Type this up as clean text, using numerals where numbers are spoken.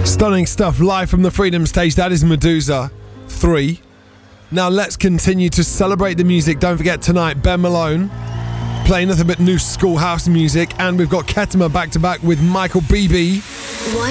Stunning stuff live from the Freedom Stage. That is Medusa 3. Now let's continue to celebrate the music. Don't forget tonight, Ben Malone playing nothing but new school house music, and we've got Ketema back to back with Michael Bibi.